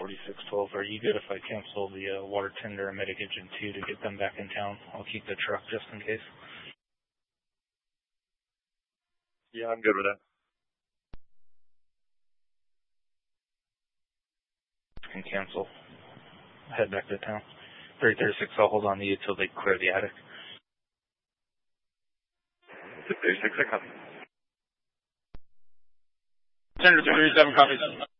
4612. Are you good if I cancel the water tender and Medicagen 2 to get them back in town? I'll keep the truck just in case. Yeah, I'm good with that. Can cancel. Head back to town. 336, I'll hold on to you till they clear the attic. 336, I copy. Tender 37 copies.